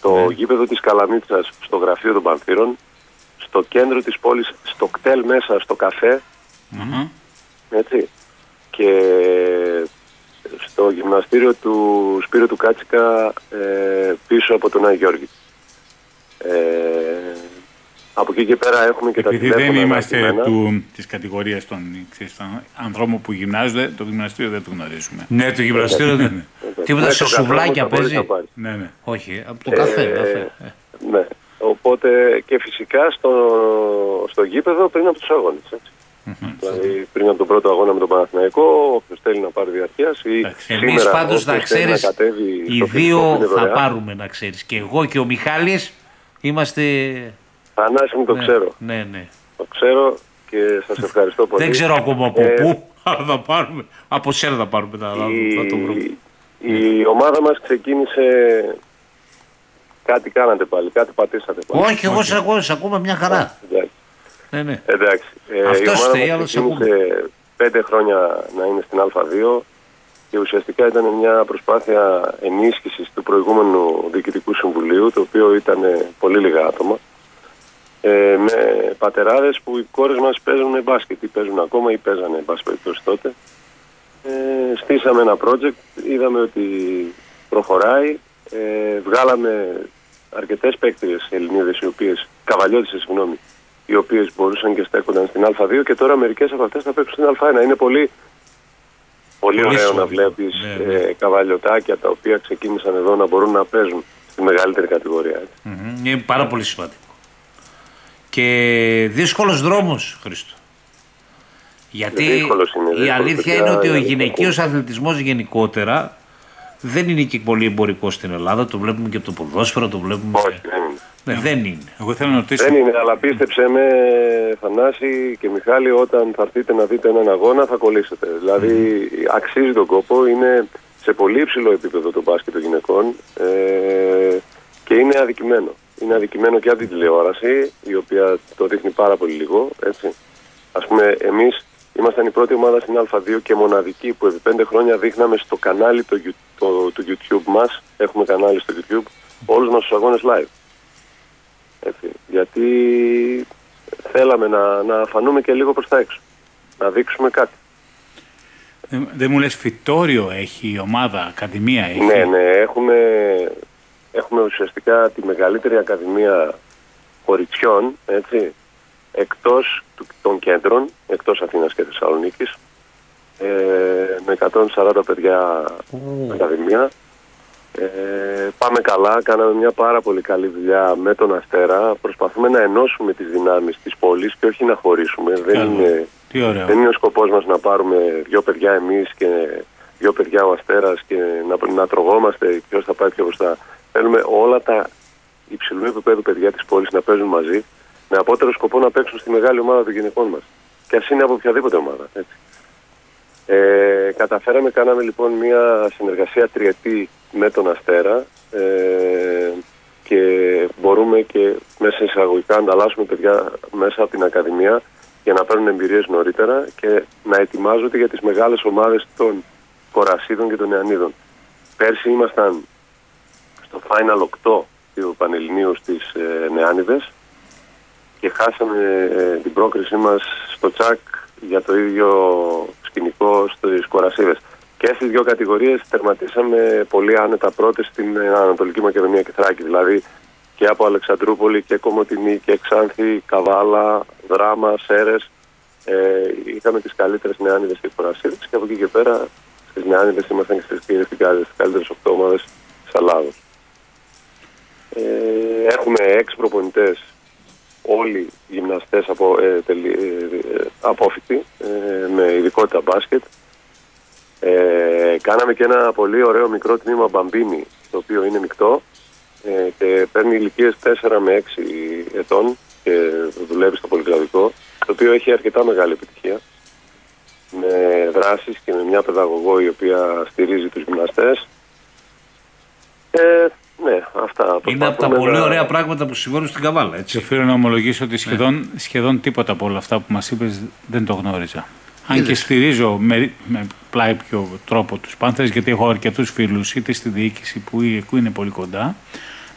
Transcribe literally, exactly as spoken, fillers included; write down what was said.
στο ναι. γήπεδο της Καλαμίτσας, στο γραφείο των Πανθύρων, στο κέντρο της πόλης, στο κτέλ μέσα, στο καφέ, mm-hmm. έτσι, και στο γυμναστήριο του Σπύρου του Κάτσικα ε, πίσω από τον Άγιο Γιώργη. Ε, από εκεί και πέρα έχουμε και επειδή τα τηλέφωνα. Επειδή δεν είμαστε του, της κατηγορίας των, των ανθρώπων που γυμνάζονται, το γυμναστήριο δεν το γνωρίζουμε. Ναι, το γυμναστήριο δεν είναι. Τίποτα σε σουβλάκια παίζει. Ναι, ναι. Όχι, από το καφέ. Ε, καφέ. Ναι, οπότε και φυσικά στο, στο γήπεδο πριν από τους αγώνες. Έτσι. Mm-hmm. Δηλαδή πριν από τον πρώτο αγώνα με τον Παναθηναϊκό, όποιος θέλει να πάρει διαρκείας ή εμείς πάντως να ξέρεις, να οι δύο θα πάρουμε να ξέρεις. Και εγώ και ο Μιχάλης είμαστε... Θανάση μου το ναι, ξέρω. Ναι, ναι. Το ξέρω και σας ευχαριστώ πολύ. Δεν ξέρω ακόμα από ε, πού, αλλά θα πάρουμε. Από σένα θα πάρουμε, θα, η, θα το βρούμε. Η ομάδα μας ξεκίνησε... Κάτι κάνατε πάλι, κάτι πατήσατε πάλι. Όχι, εγώ σε ακούω, σε ακούμε μια χαρά. Εντάξει. Ναι, ναι. Εντάξει. Ε, Αυτό η ομάδα στέει, μας ξεκίνησε πέντε χρόνια να είναι στην Α2 και ουσιαστικά ήταν μια προσπάθεια ενίσχυσης του προηγούμενου Διοικητικού Συμβουλίου, το οποίο ήταν πολύ λίγα άτομα, ε, με πατεράδες που οι κόρες μας παίζουν μπάσκετ ή παίζουν ακόμα ή παίζανε μπάσκετ τότε. Ε, στήσαμε ένα project, είδαμε ότι προχωράει, ε, βγάλαμε αρκετές παίκτριες Ελληνίδες, οι οποίες, καβαλιώτισσες, συγγνώμη, οι οποίες μπορούσαν και στέκονταν στην Α2 και τώρα μερικές από αυτές θα παίξουν στην Α1. Είναι πολύ, πολύ, πολύ ωραίο να βλέπεις ναι, ναι. Ε, καβαλιωτάκια τα οποία ξεκίνησαν εδώ να μπορούν να παίζουν στη μεγαλύτερη κατηγορία. Mm-hmm. Είναι πάρα πολύ σημαντικό. Και δύσκολος δρόμος, Χρήστο. Γιατί δύσκολος είναι, δύσκολος, η αλήθεια είναι ότι ο γυναικείος αθλητισμός γενικότερα δεν είναι και πολύ εμπορικό στην Ελλάδα. Το βλέπουμε και από το ποδόσφαιρο, το βλέπουμε. Όχι, δεν είναι. Ναι, ναι. Δεν είναι. Εγώ θέλω να ρωτήσω. Δεν είναι, αλλά πίστεψε με, Θανάση και Μιχάλη, όταν θα έρθετε να δείτε έναν αγώνα θα κολλήσετε. Δηλαδή mm. αξίζει τον κόπο, είναι σε πολύ υψηλό επίπεδο το μπάσκετ των γυναικών ε, και είναι αδικημένο. Είναι αδικημένο και από την τηλεόραση, η οποία το δείχνει πάρα πολύ λίγο. Έτσι. Ας πούμε, εμείς ήμασταν η πρώτη ομάδα στην Α2 και μοναδική που επί πέντε χρόνια δείχναμε στο κανάλι το, το, το YouTube μας, έχουμε κανάλι στο YouTube, όλους μας τους αγώνες live. Έτσι. Γιατί θέλαμε να, να φανούμε και λίγο προς τα έξω, να δείξουμε κάτι. Δεν, δεν μου λες φυτόριο έχει η ομάδα, ακαδημία έχει? Ναι, ναι, έχουμε, έχουμε ουσιαστικά τη μεγαλύτερη ακαδημία κοριτσιών, έτσι, εκτός του, των κέντρων, εκτός Αθήνας και Θεσσαλονίκης, ε, με εκατόν σαράντα παιδιά mm. ακαδημία. Ε, πάμε καλά, κάναμε μια πάρα πολύ καλή δουλειά με τον Αστέρα. Προσπαθούμε να ενώσουμε τις δυνάμεις της πόλης και όχι να χωρίσουμε. Δεν είναι, δεν είναι ο σκοπός μας να πάρουμε δυο παιδιά εμείς και δυο παιδιά ο Αστέρας και να, να τρογόμαστε ποιος θα πάει πιο μπροστά. Θέλουμε όλα τα υψηλού επίπεδου παιδιά της πόλης να παίζουν μαζί, με απότερο σκοπό να παίξουν στη μεγάλη ομάδα των γυναικών μας. Και ας είναι από οποιαδήποτε ομάδα. Έτσι. Ε, καταφέραμε, κάναμε λοιπόν μια συνεργασία τριετή με τον Αστέρα ε, και μπορούμε και μέσα εισαγωγικά να ανταλλάσσουμε παιδιά μέσα από την Ακαδημία για να παίρνουν εμπειρίες νωρίτερα και να ετοιμάζονται για τις μεγάλες ομάδες των Κορασίδων και των Νεανίδων. Πέρσι ήμασταν στο Final οκτώ του Πανελληνίου στις ε, Νεάνιδες και χάσαμε ε, την πρόκρισή μας στο τσακ για το ίδιο σκηνικό στις Κορασίδες. Και στις δύο κατηγορίες τερματίσαμε πολύ άνετα πρώτες στην Ανατολική Μακεδονία και Θράκη. Δηλαδή και από Αλεξανδρούπολη και Κομοτηνή και Ξάνθη, Καβάλα, Δράμα, Σέρες. Ε, είχαμε τις καλύτερες Νεάνιδες και Κορασίδες και από εκεί και πέρα στις Νεάνιδες ήμασταν και στις, στις καλύτερες οκτώ ομάδες της Ελλάδος. Ε, έχουμε έξι προπονητές, όλοι γυμναστές από, ε, τελει, ε, απόφοιτοι, ε, με ειδικότητα μπάσκετ. Ε, κάναμε και ένα πολύ ωραίο μικρό τμήμα μπαμπίνι, το οποίο είναι μεικτό ε, και παίρνει ηλικίες τέσσερα με έξι ετών και δουλεύει στο πολυκλαδικό, το οποίο έχει αρκετά μεγάλη επιτυχία, με δράσεις και με μια παιδαγωγό η οποία στηρίζει τους γυμναστές. Ε, ναι, αυτά. Είναι από τα πολύ να... ωραία πράγματα που συμβαίνουν στην Καβάλα. Έτσι. Οφείλω να ομολογήσω ότι σχεδόν, ναι. σχεδόν τίποτα από όλα αυτά που μας είπες δεν το γνώριζα. Αν Είδες. Και στηρίζω με, με πλάι πιο τρόπο τους Πάνθερες, γιατί έχω αρκετούς φίλους είτε στη διοίκηση που είναι πολύ κοντά,